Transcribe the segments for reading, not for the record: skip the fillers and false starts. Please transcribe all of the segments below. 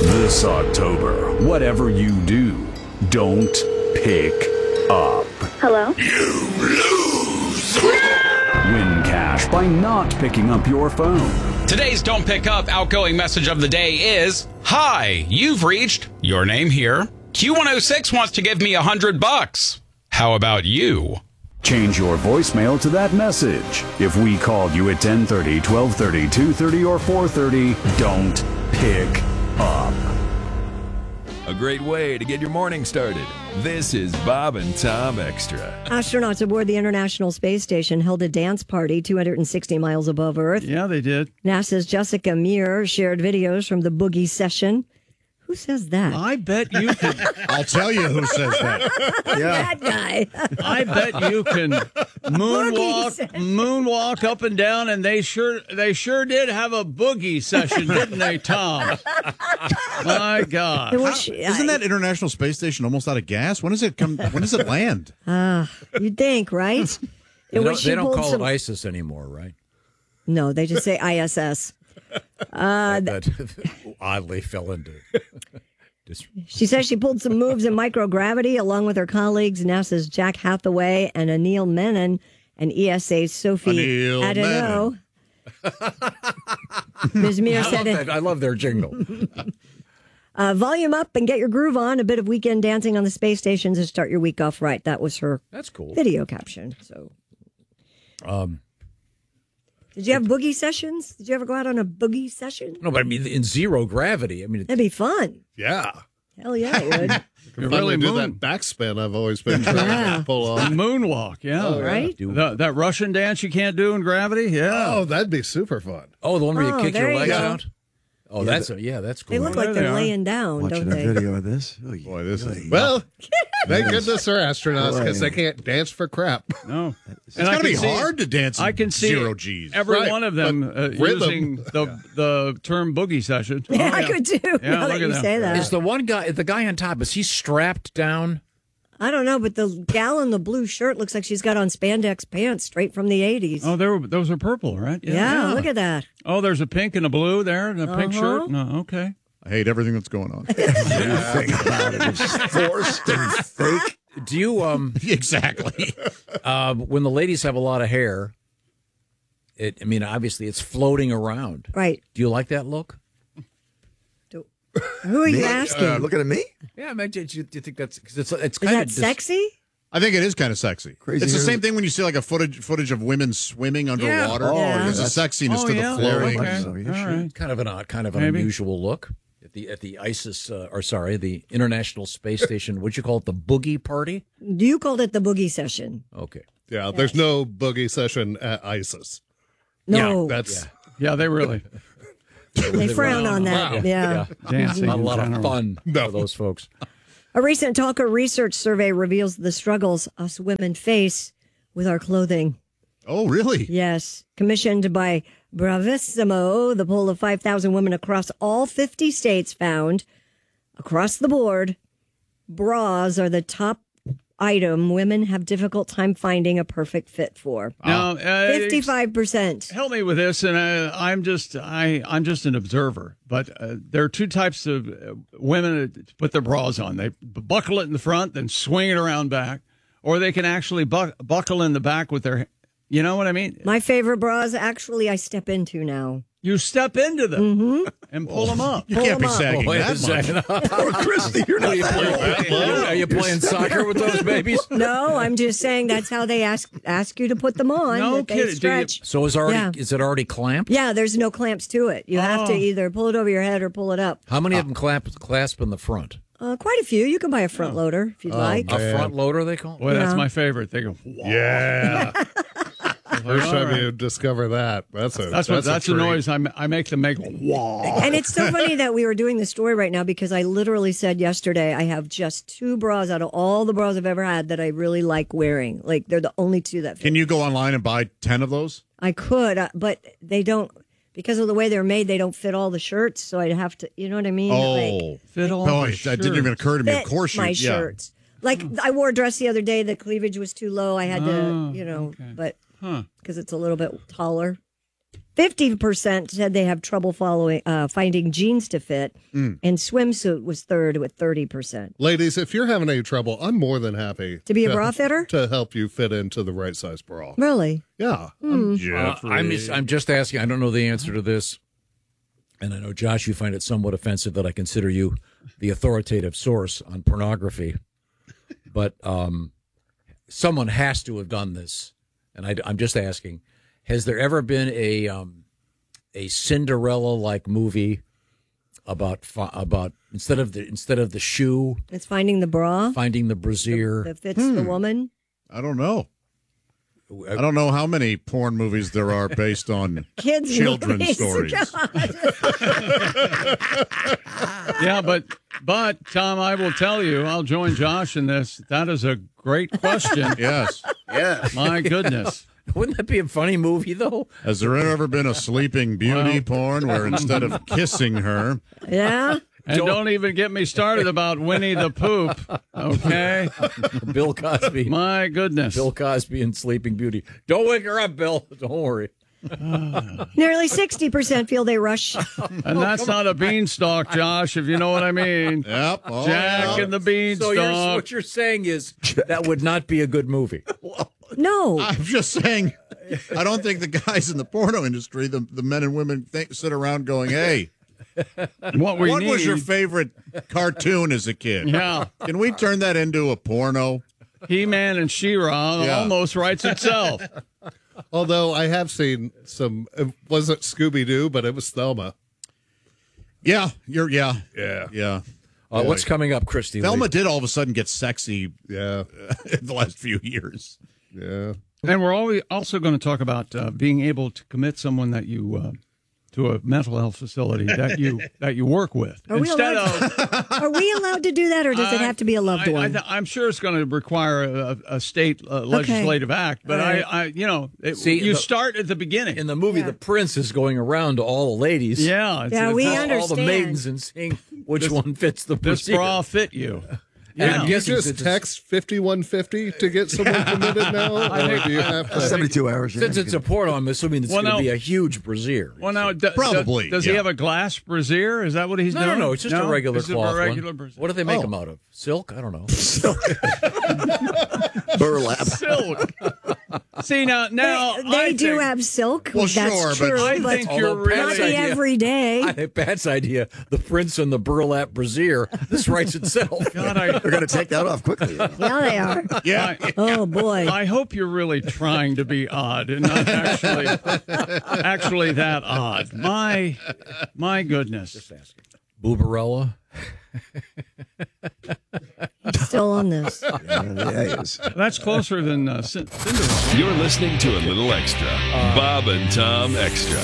This October, whatever you do, don't pick up. Hello? You lose. Win cash by not picking up your phone. Today's Don't Pick Up outgoing message of the day is, "Hi, you've reached your name here. Q106 wants to give me $100. How about you?" Change your voicemail to that message. If we called you at 10:30, 12:30, 2:30, or 4:30, don't pick up. A great way to get your morning started. This is Bob and Tom Extra. Astronauts aboard the International Space Station held a dance party 260 miles above Earth. Yeah, they did. NASA's Jessica Meir shared videos from the boogie session. Who says that? I bet you can. I'll tell you who says that. That guy. I bet you can moonwalk up and down, and they sure did have a boogie session, didn't they, Tom? My God. Isn't that International Space Station almost out of gas? When does it come? When does it land? You'd think, right? They don't call it ISIS anymore, right? No, they just say ISS. That oddly fell into. She says she pulled some moves in microgravity along with her colleagues, NASA's Jack Hathaway and Anil Menon, and ESA's Sophie Adeno. Ms. Meir said, I love their jingle. volume up and get your groove on. A bit of weekend dancing on the space station to start your week off right. That was her That's cool. video caption. So, did you have boogie sessions? Did you ever go out on a boogie session? No, but I mean, in zero gravity. I mean, That'd be fun. Yeah. Hell yeah, it would. You really do that backspin I've always been trying to pull off. Moonwalk, yeah. Right? That Russian dance you can't do in gravity, yeah. Oh, that'd be super fun. Oh, the one where you kick there your you legs go. out? Oh, that's that's cool. They look There like they they're are. laying down, Watching don't a they? video of this. Oh, Boy, this is well. Thank goodness they're astronauts because they can't dance for crap. No. It's got to be hard to dance in I can see zero G's. every Right, one of them but rhythm. using the term boogie session. Yeah, Oh, I could too. Yeah, now look that at you them. say that. Is the guy on top, is he strapped down? I don't know, but the gal in the blue shirt looks like she's got on spandex pants straight from the 80s. Oh, those are purple, right? yeah, look at that. Oh, there's a pink and a blue there, and a pink shirt. No, okay. I hate everything that's going on. Everything about it is forced and fake. Do you Exactly. when the ladies have a lot of hair, obviously it's floating around. Right. Do you like that look? Who are you asking? Looking at me? Yeah, do you think that's because it's Is kind that of sexy? I think it is kind of sexy. Crazy It's the hair. same thing when you see like a footage of women swimming underwater. Oh, Yeah. There's a sexiness to the Very flowing. much so. Yeah, sure. kind of an Maybe. unusual look at the ISIS the International Space Station. Would you call it the boogie party? You called it the boogie session. Okay. Yeah, there's no boogie session at ISIS. No, That's Yeah, they really they frown on that. Yeah. dancing. Not a in lot of general. fun for those folks. A recent Talker research survey reveals the struggles us women face with our clothing. Oh, really? Yes. Commissioned by Bravissimo, the poll of 5,000 women across all 50 states found, across the board, bras are the top item women have difficult time finding a perfect fit for. Now, 55%. help me with this, and I'm just an observer. But there are two types of women that put their bras on. They buckle it in the front, then swing it around back, or they can actually buckle in the back with their. You know what I mean? My favorite bras, actually, I step into now. You step into them Mm-hmm. and pull them up. You can't be them up. sagging that much. Poor Christy, you're not Are you playing soccer with those babies? No, I'm just saying that's how they ask you to put them on. No that they kidding. stretch. So is it already clamped? Yeah, there's no clamps to it. You have to either pull it over your head or pull it up. How many of them clasp in the front? Quite a few. You can buy a front loader if you'd like. A front loader, they call it? Boy, that's Yeah. my favorite. They go, wow. yeah. First All time right. you discover that. That's That's the treat. noise I make them make. Wow. And it's so funny that we were doing the story right now because I literally said yesterday I have just 2 bras out of all the bras I've ever had that I really like wearing. Like they're the only 2 that fit. Can you go online and buy 10 of those? I could, but they don't. Because of the way they're made, they don't fit all the shirts, so I'd have to. You know what I mean? Oh, Fit all boy, the that didn't even occur to me. Of fit course, my yeah. shirts. Like I wore a dress the other day. The cleavage was too low. I had to, but because it's a little bit taller. 50% said they have trouble finding jeans to fit, and swimsuit was third with 30%. Ladies, if you're having any trouble, I'm more than happy To be a bra fitter? to help you fit into the right size bra. Really? Yeah. I'm just asking. I don't know the answer to this. And I know, Josh, you find it somewhat offensive that I consider you the authoritative source on pornography. But someone has to have done this. And I'm just asking, has there ever been a Cinderella-like movie about instead of the shoe, It's finding the bra finding the brassiere? that fits the woman. I don't know. I don't know how many porn movies there are based on Kids' children's movies. stories. Yeah, but Tom, I will tell you, I'll join Josh in this. That is a great question. Yes. My goodness. Wouldn't that be a funny movie, though? Has there ever been a Sleeping Beauty porn where instead of kissing her, Yeah? And don't even get me started about Winnie the Poop, okay? Bill Cosby. My goodness. Bill Cosby and Sleeping Beauty. Don't wake her up, Bill. Don't worry. Nearly 60% feel they rush. And that's not a beanstalk, Josh, if you know what I mean. yep, oh, Jack yeah. and the So beanstalk. what you're saying is that would not be a good movie. No. I'm just saying, I don't think the guys in the porno industry, the men and women, sit around going, hey, What was your favorite cartoon as a kid? Yeah. Can we turn that into a porno? He-Man and She-Ra Yeah. almost writes itself. Although I have seen some, it wasn't Scooby-Doo, but it was Thelma. Yeah, Yeah. What's coming up, Christy? Thelma did all of a sudden get sexy Yeah. in the last few years. Yeah. And we're also going to talk about being able to commit someone that you to a mental health facility that you work with. Are we allowed to do that, or does it have to be a loved one? I'm sure it's going to require a state legislative act, but All right. you start at the beginning. In the movie, the prince is going around to all the ladies. Yeah, we all understand. the maidens and seeing which one fits the This brassiere. bra fit you. And Yeah. I'm You guessing just since text 5150 to get someone committed now? Or do you have to? 72 hours. Since it's a porno, I'm assuming it's Well, going to no. be a huge brassiere. Well, now, Probably, does he yeah. have a glass brassiere? Is that what he's No, doing? no, it's just a regular It's cloth a regular one. brassiere. What do they make Oh. them out of? Silk? I don't know. burlap. Silk. See, now They do have silk. Well, That's sure, but true, I but think Although you're not Pat's really. the idea- every day. I think Pat's idea, the prince and the burlap brassiere, this writes itself. God, They're going to take that off quickly. Yeah, they are. Yeah. Oh, boy. I hope you're really trying to be odd and not actually that odd. My goodness. Boobarella. Still on this. Yeah, he is. That's closer than Cinderella. You're listening to a little extra. Bob and Tom Extra.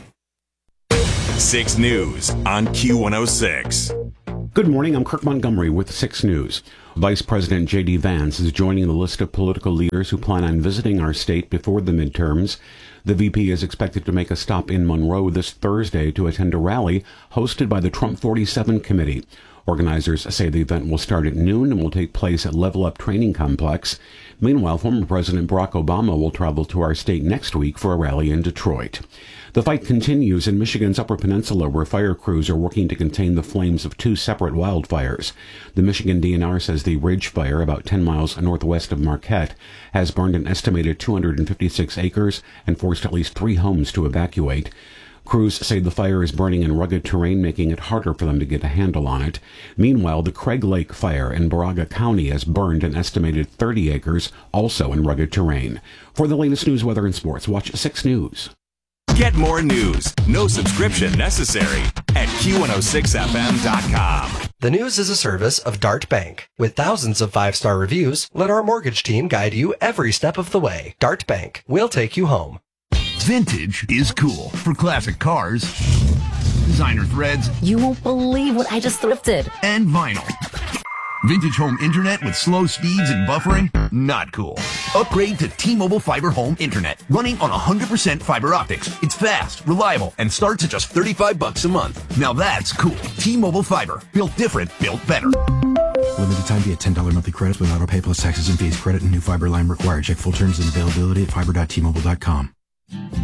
6 News on Q106. Good morning, I'm Kirk Montgomery with 6 News. Vice President J.D. Vance is joining the list of political leaders who plan on visiting our state before the midterms. The VP is expected to make a stop in Monroe this Thursday to attend a rally hosted by the Trump 47 Committee. Organizers say the event will start at noon and will take place at Level Up Training Complex. Meanwhile, former President Barack Obama will travel to our state next week for a rally in Detroit. The fight continues in Michigan's Upper Peninsula, where fire crews are working to contain the flames of 2 separate wildfires. The Michigan DNR says the Ridge Fire, about 10 miles northwest of Marquette, has burned an estimated 256 acres and forced at least 3 homes to evacuate. Crews say the fire is burning in rugged terrain, making it harder for them to get a handle on it. Meanwhile, the Craig Lake Fire in Baraga County has burned an estimated 30 acres, also in rugged terrain. For the latest news, weather, and sports, watch 6 News. Get more news, no subscription necessary, at Q106FM.com. The News is a service of Dart Bank. With thousands of 5-star reviews, let our mortgage team guide you every step of the way. Dart Bank. We'll take you home. Vintage is cool. For classic cars, designer threads. You won't believe what I just thrifted. And vinyl. Vintage home internet with slow speeds and buffering? Not cool. Upgrade to T-Mobile Fiber Home Internet, running on 100% fiber optics. It's fast, reliable, and starts at just $35 a month. Now that's cool. T-Mobile Fiber. Built different, built better. Limited time via $10 monthly credits with auto pay plus taxes and fees. Credit and new fiber line required. Check full terms and availability at fiber.tmobile.com.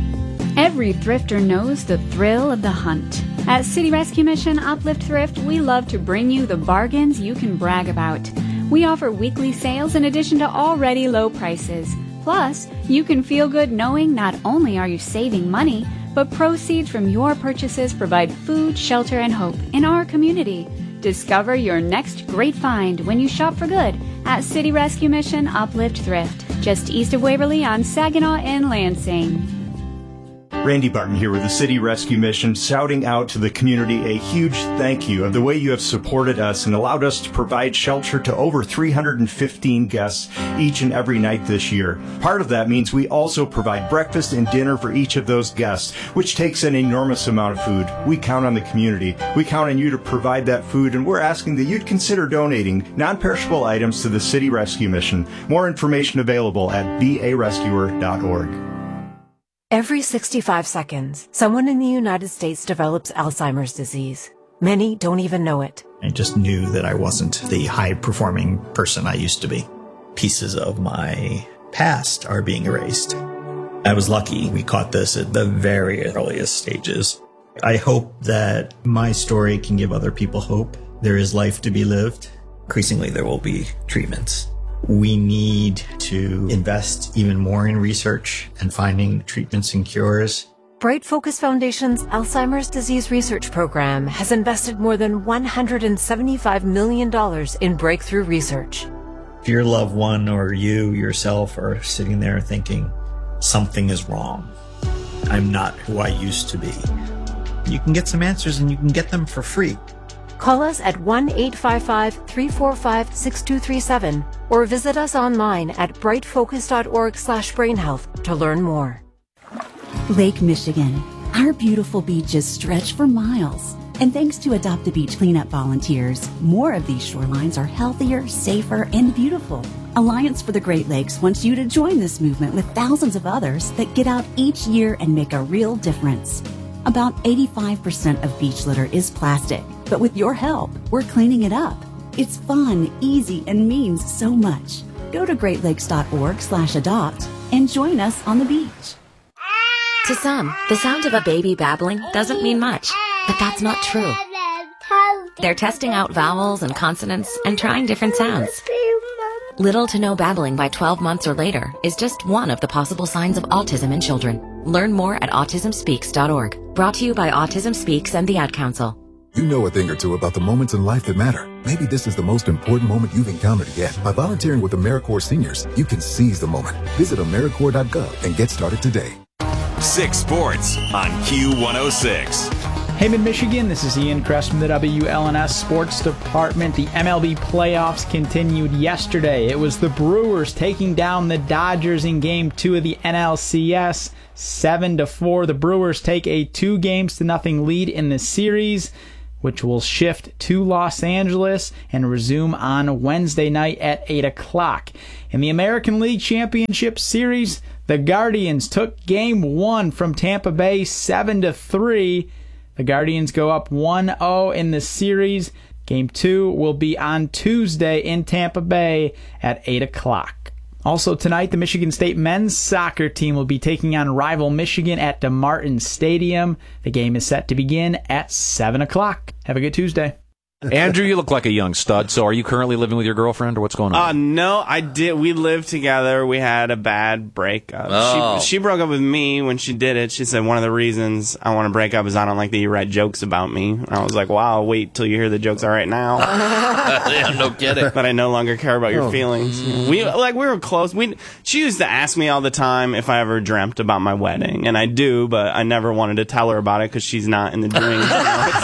Every thrifter knows the thrill of the hunt. At City Rescue Mission Uplift Thrift, we love to bring you the bargains you can brag about. We offer weekly sales in addition to already low prices. Plus, you can feel good knowing not only are you saving money, but proceeds from your purchases provide food, shelter, and hope in our community. Discover your next great find when you shop for good at City Rescue Mission Uplift Thrift, just east of Waverly on Saginaw in Lansing. Randy Barton here with the City Rescue Mission, shouting out to the community a huge thank you of the way you have supported us and allowed us to provide shelter to over 315 guests each and every night this year. Part of that means we also provide breakfast and dinner for each of those guests, which takes an enormous amount of food. We count on the community. We count on you to provide that food, and we're asking that you'd consider donating non-perishable items to the City Rescue Mission. More information available at barescuer.org. Every 65 seconds, someone in the United States develops Alzheimer's disease. Many don't even know it. I just knew that I wasn't the high-performing person I used to be. Pieces of my past are being erased. I was lucky we caught this at the very earliest stages. I hope that my story can give other people hope. There is life to be lived. Increasingly, there will be treatments. We need to invest even more in research and finding treatments and cures. Bright Focus Foundation's Alzheimer's Disease Research Program has invested more than $175 million in breakthrough research. If your loved one or you yourself are sitting there thinking, something is wrong, I'm not who I used to be, you can get some answers and you can get them for free. Call us at 1-855-345-6237 or visit us online at brightfocus.org/brainhealth to learn more. Lake Michigan. Our beautiful beaches stretch for miles. And thanks to Adopt a Beach cleanup volunteers, more of these shorelines are healthier, safer, and beautiful. Alliance for the Great Lakes wants you to join this movement with thousands of others that get out each year and make a real difference. About 85% of beach litter is plastic, but with your help, we're cleaning it up. It's fun, easy, and means so much. Go to greatlakes.org/adopt and join us on the beach. To some, the sound of a baby babbling doesn't mean much, but that's not true. They're testing out vowels and consonants and trying different sounds. Little to no babbling by 12 months or later is just one of the possible signs of autism in children. Learn more at autismspeaks.org. Brought to you by Autism Speaks and the Ad Council. You know a thing or two about the moments in life that matter. Maybe this is the most important moment you've encountered yet. By volunteering with AmeriCorps Seniors, you can seize the moment. Visit AmeriCorps.gov and get started today. 6 Sports on Q106. Hey, Mid-Michigan, this is Ian Kress from the WLNS Sports Department. The MLB playoffs continued yesterday. It was the Brewers taking down the Dodgers in Game 2 of the NLCS, 7-4. The Brewers take a 2-0 lead in the series, which will shift to Los Angeles and resume on Wednesday night at 8 o'clock. In the American League Championship Series, the Guardians took Game 1 from Tampa Bay 7-3. The Guardians go up 1-0 in the series. Game 2 will be on Tuesday in Tampa Bay at 8 o'clock. Also tonight, the Michigan State men's soccer team will be taking on rival Michigan at DeMartin Stadium. The game is set to begin at 7 o'clock. Have a good Tuesday. Andrew, you look like a young stud. So are you currently living with your girlfriend, or what's going on? No, I did. We lived together. We had a bad breakup. Oh. She broke up with me when she did it. She said one of the reasons I want to break up is I don't like that you write jokes about me. And I was like, wow, I'll wait till you hear the jokes I write now. Yeah, no kidding. But I no longer care about your feelings. We were close. She used to ask me all the time if I ever dreamt about my wedding, and I do, but I never wanted to tell her about it because she's not in the dream.